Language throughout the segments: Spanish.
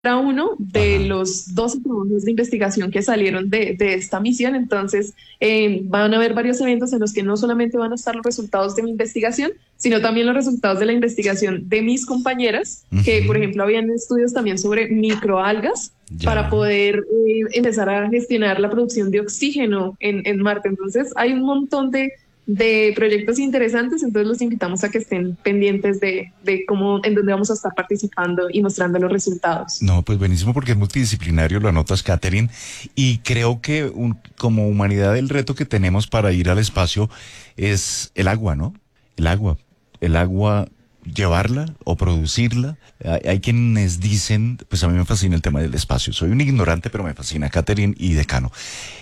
era uno de Ajá. los 12 trabajos de investigación que salieron de esta misión. Entonces, van a haber varios eventos en los que no solamente van a estar los resultados de mi investigación, sino también los resultados de la investigación de mis compañeras, que, por Ujú. ejemplo, habían estudios también sobre microalgas para Ya. poder empezar a gestionar la producción de oxígeno en Marte. Entonces, hay un montón de proyectos interesantes, entonces los invitamos a que estén pendientes de cómo, en dónde vamos a estar participando y mostrando los resultados. No, pues buenísimo porque es multidisciplinario, lo anotas, Catherine, y creo que como humanidad el reto que tenemos para ir al espacio es el agua, ¿no? El agua, el agua, llevarla o producirla. Hay quienes dicen, pues a mí me fascina el tema del espacio, soy un ignorante, pero me fascina, Catherine y Decano,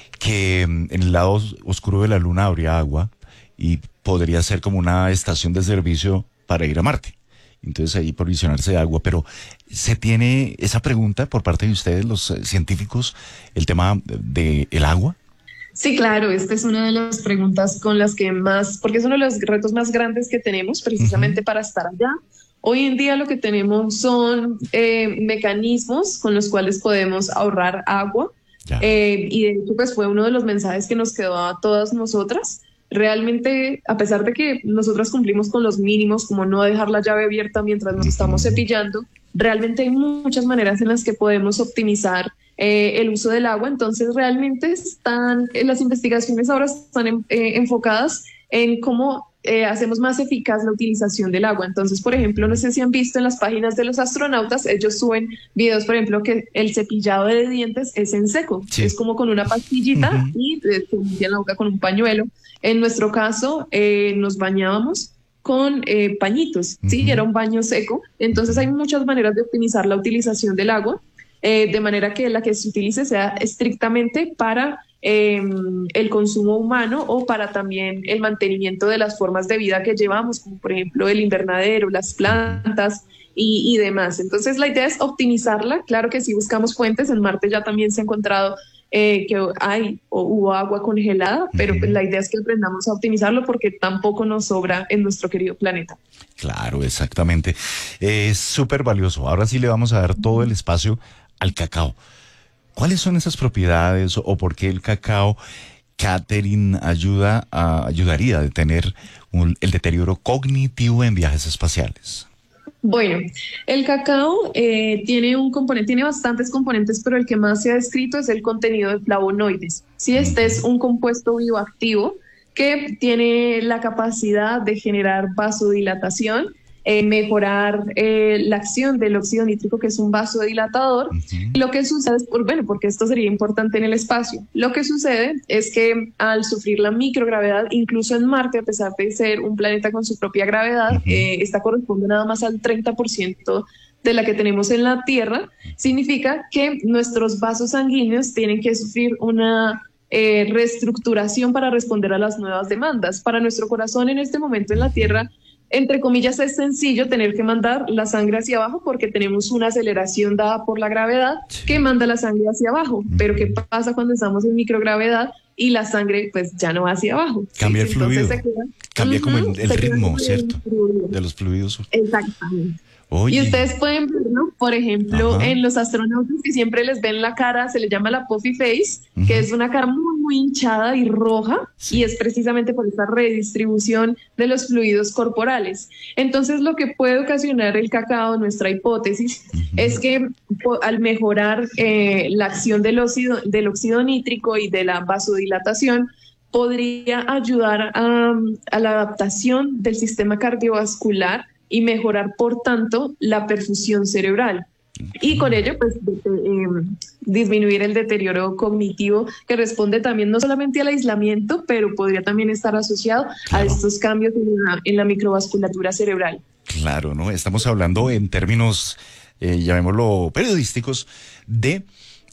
que en el lado oscuro de la luna habría agua y podría ser como una estación de servicio para ir a Marte. Entonces ahí provisionarse de agua, pero se tiene esa pregunta por parte de ustedes, los científicos, el tema de el agua. Sí, claro, esta es una de las preguntas con las que más, porque es uno de los retos más grandes que tenemos Ujú. precisamente para estar allá. Hoy en día lo que tenemos son mecanismos con los cuales podemos ahorrar agua, Ya. y de hecho pues fue uno de los mensajes que nos quedó a todas nosotras. Realmente, a pesar de que nosotras cumplimos con los mínimos, como no dejar la llave abierta mientras nos estamos Ujú. cepillando, realmente hay muchas maneras en las que podemos optimizar el uso del agua. Entonces, realmente las investigaciones ahora están enfocadas en cómo hacemos más eficaz la utilización del agua. Entonces, por ejemplo, no sé si han visto en las páginas de los astronautas, ellos suben videos, por ejemplo, que el cepillado de dientes es en seco, Sí. es como con una pastillita Ujú. y se limpia la boca con un pañuelo. En nuestro caso, nos bañábamos con pañitos, ¿sí? Era Ujú. un baño seco. Entonces hay Ujú. muchas maneras de optimizar la utilización del agua, de manera que la que se utilice sea estrictamente para el consumo humano o para también el mantenimiento de las formas de vida que llevamos, como por ejemplo el invernadero, las Ujú. plantas y demás. Entonces la idea es optimizarla. Claro que sí buscamos fuentes, en Marte ya también se ha encontrado que hay o hubo agua congelada, pero pues, Ujú. la idea es que aprendamos a optimizarlo porque tampoco nos sobra en nuestro querido planeta. Claro, exactamente. Es súper valioso. Ahora sí le vamos a dar todo el espacio al cacao. ¿Cuáles son esas propiedades o por qué el cacao, Catherine, ayudaría a detener el deterioro cognitivo en viajes espaciales? Bueno, el cacao tiene un componente, tiene bastantes componentes, pero el que más se ha descrito es el contenido de flavonoides. Si este es Ujú. un compuesto bioactivo que tiene la capacidad de generar vasodilatación, mejorar la acción del óxido nítrico, que es un vasodilatador. Ujú. Y lo que sucede es, bueno, porque esto sería importante en el espacio, lo que sucede es que al sufrir la microgravedad, incluso en Marte, a pesar de ser un planeta con su propia gravedad, Ujú. esta corresponde nada más al 30% de la que tenemos en la Tierra, significa que nuestros vasos sanguíneos tienen que sufrir una reestructuración para responder a las nuevas demandas. Para nuestro corazón en este momento en la Ujú. Tierra, entre comillas, es sencillo tener que mandar la sangre hacia abajo porque tenemos una aceleración dada por la gravedad que Sí. manda la sangre hacia abajo. Pero ¿qué Ujú. pasa cuando estamos en microgravedad y la sangre pues ya no va hacia abajo? ¿Sí? Cambia el Entonces fluido, cambia como el se queda ritmo, como ¿cierto? distribuido. De los fluidos. Exactamente. Y Oye, ustedes pueden verlo, por ejemplo, ajá. en los astronautas que siempre les ven la cara, se le llama la puffy face, que Ujú. es una cara muy, muy hinchada y roja, y Sí. es precisamente por esta redistribución de los fluidos corporales. Entonces, lo que puede ocasionar el cacao, nuestra hipótesis, Ujú. es que al mejorar la acción del óxido nítrico y de la vasodilatación, podría ayudar a la adaptación del sistema cardiovascular y mejorar, por tanto, la perfusión cerebral. Y con Ok. ello, pues, disminuir el deterioro cognitivo que responde también no solamente al aislamiento, pero podría también estar asociado a Claro. estos cambios en la microvasculatura cerebral. Claro, ¿no? Estamos hablando en términos, llamémoslo, periodísticos, de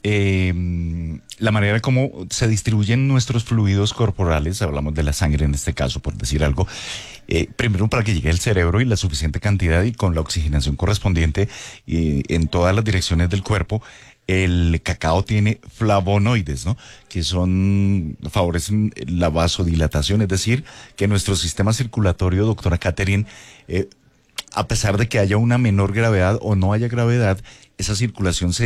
la manera como se distribuyen nuestros fluidos corporales, hablamos de la sangre en este caso, por decir algo, primero para que llegue al cerebro y la suficiente cantidad y con la oxigenación correspondiente en todas las direcciones del cuerpo. El cacao tiene flavonoides, ¿no? Que favorecen la vasodilatación, es decir, que nuestro sistema circulatorio, doctora Catherine, a pesar de que haya una menor gravedad o no haya gravedad, esa circulación